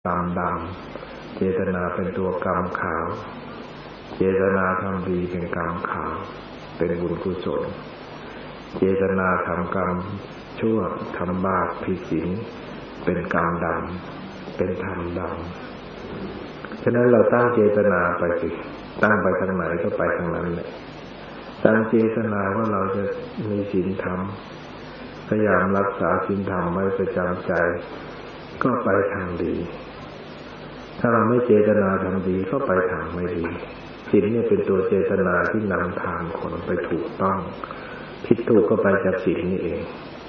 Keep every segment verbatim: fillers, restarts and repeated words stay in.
กรรมดำเจตนาเป็นตัวกรรมขาวเจตนาทำดีเป็นกรรมขาวเป็นบุญกุศลเจตนาทำกรรมชั่วทำบาปผิดศีลเป็นกรรมดำเป็นธรรมดำฉะนั้นเราตั้งเจตนาไปสิตั้งไปทางไหนก็ไปทางนั้นแหละตั้งเจตนาว่าเราจะมีศีลธรรมพยายามรักษาศีลธรรมไว้ประจำใจก็ไปทางดีถ้าเราไม่เจตนาทำดีก็ไปทางไม่ดีศีลเนี่ยเป็นตัวเจตนาที่นำทางคนไปถูกต้องผิดถูกก็ไปจากศีลนี่เอง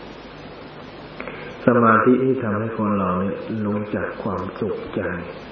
สมาธินี่ทำให้คนเราเนี่ยรู้จักความสุขใจ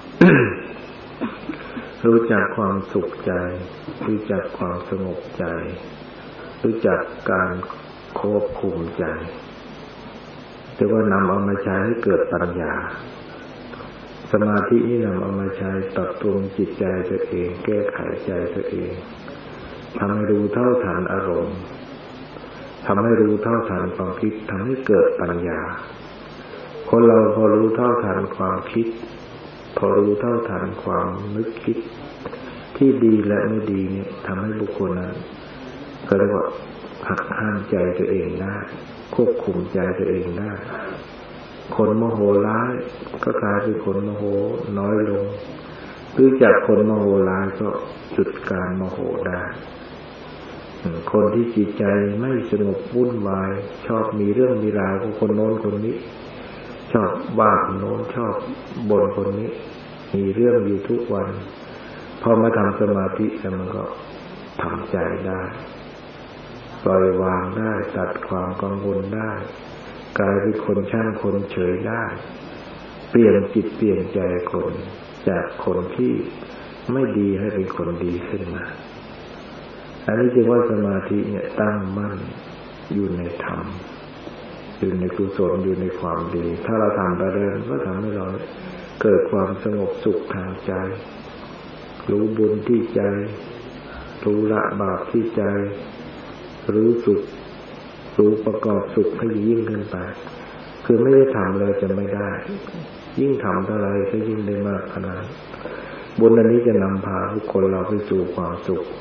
รู้จักความสุขใจรู้จักความสงบใจรู้จักการควบคุมใจแต่ว่านำเอามาใช้ให้เกิดปัญญาสมาธินี่นำเอามาใช้ปรับปรุงจิตใจตัวเองแก้ไขใจตัวเองทำให้รู้เท่าทันอารมณ์ทำให้รู้เท่าทันความคิดทำให้เกิดปัญญาคนเราพอรู้เท่าทันความคิดพอรู้เท่าทันความนึกคิดที่ดีและไม่ดีเนี่ยทำให้บุคคลนั้นก็เรียกว่าหักห้ามใจตัวเองได้ควบคุมใจตัวเองได้คนโมโหร้ายก็กลายเป็นคนโมโหน้อยลงหรือจากคนโมโหร้ายก็หยุดการโมโหได้คนที่จิตใจไม่สงบวุ่นวายชอบมีเรื่องมีราวกับคนโน้นคนนี้ชอบว่าคนโน้นชอบบ่นคนนี้มีเรื่องอยู่ทุกวันพอมาทำสมาธิแล้วมันก็ทำใจได้ปล่อยวางได้ตัดความกังวลได้กลายเป็นคนช่างคนเฉยได้เปลี่ยนจิตเปลี่ยนใจคนจากคนที่ไม่ดีให้เป็นคนดีขึ้นมาอันนี้จึงว่าสมาธิเนี่ยตั้งมั่นอยู่ในธรรมอยู่ในกุศลอยู่ในความดีถ้าเราทำไปเรื่อยก็ทำให้เราเกิดความสงบสุขทางใจรู้บุญที่ใจรู้ละบาปที่ใจรู้สุขรู้ประกอบสุขให้ยิ่งขึ้นไปคือไม่ได้ทำเลยจะไม่ได้ยิ่งทำเท่าไรก็ยิ่งได้มากขนาดบุญอันนี้จะนำพาทุกคนเราไปสู่ความสุข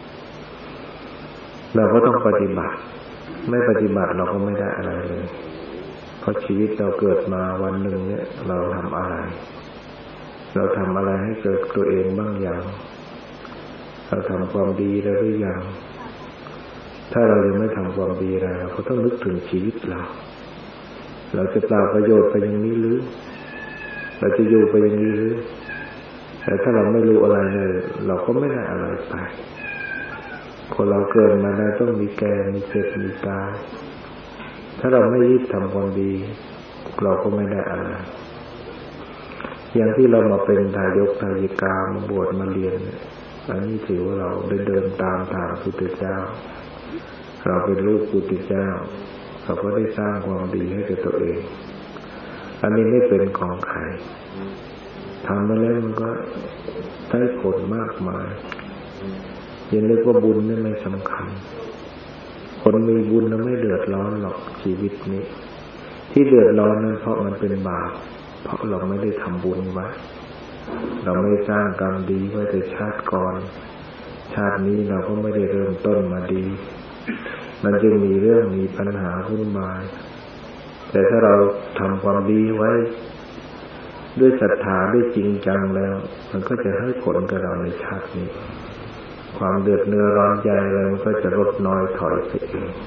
เราก็ต้องปฏิบัติไม่ปฏิบัติเราก็ไม่ได้อะไรเลยเพราะชีวิตเราเกิดมาวันหนึ่งเนี่ยเราทำอะไรเราทำอะไรให้เกิดตัวเองบ้างอย่างเราทำความดีแล้วหรือยังถ้าเรายังไม่ทำความดีอะไรเราก็ต้องนึกถึงชีวิตเราเราจะเปล่าประโยชน์ไปอย่างนี้หรือเราจะอยู่ไปอย่างนี้หรือแต่ถ้าเราไม่รู้อะไรเลยเราก็ไม่ได้อะไรไปคนเราเกิดมาแล้วต้องมีแก่มีเจ็บมีตายถ้าเราไม่รีบทำความดีเราก็ไม่ได้อะไรอย่างที่เรามาเป็นทายกทายิกามาบวชมาเรียนอันนี้ถือว่าเราได้เดินตามทางพุทธเจ้าเราเป็นลูกพุทธเจ้าเราก็ได้สร้างความดีให้กับตัวเองอันนี้ไม่เป็นของใครทำมาแล้วมันก็ได้ผลมากมายอย่านึกว่าบุญนี่ไม่สำคัญคนมีบุญแล้วไม่เดือดร้อนหรอกชีวิตนี้ที่เดือดร้อนนั้นเพราะมันเป็นบาปเพราะเราไม่ได้ทำบุญไว้เราไม่สร้างกรรมดีไว้แต่ชาติก่อนชาตินี้เราก็ไม่ได้เริ่มต้นมาดีมันจึงมีเรื่องมีปัญหาวุ่นวายแต่ถ้าเราทำความดีไว้ด้วยศรัทธาด้วยจริงจังแล้วมันก็จะให้ผลกับเราในชาตินี้ความเดือดเนื้อร้อนใจอะไรมันก็จะลดน้อยถอยไปเอง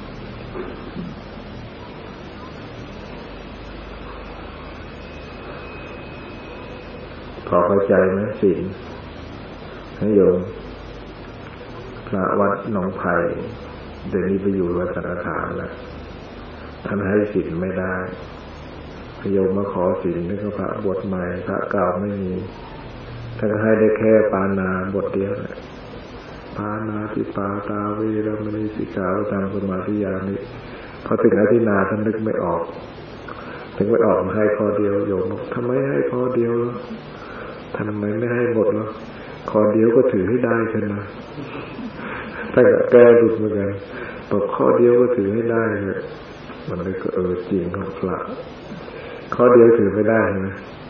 พอเข้าใจไหมศีลให้โยมพระวัดหนองไผ่เดี๋ยวนี้ไปอยู่วัดสารคามแล้วท่านให้ศีลไม่ได้โยมมาขอศีลนี่ก็พระบวชใหม่พระเก่าไม่มีท่านให้ได้แค่ปานาบทเดียวแหละปานาติปาตาเวรมณีสิกขาตามสมาธิญาณนี้พอถึงอธินาท่านนึกไม่ออกถึงไม่ออกมาให้ข้อเดียวโยมบอกทำไมให้ข้อเดียวล่ะท่านทำไมไม่ให้หมดล่ะข้อเดียวก็ถือให้ได้ใช่ไหมแต่แก้ดุดเหมือนกันบอกข้อเดียวก็ถือให้ได้เลยมันเลยก็เออจริงครับพระข้อเดียวถือไม่ได้นะ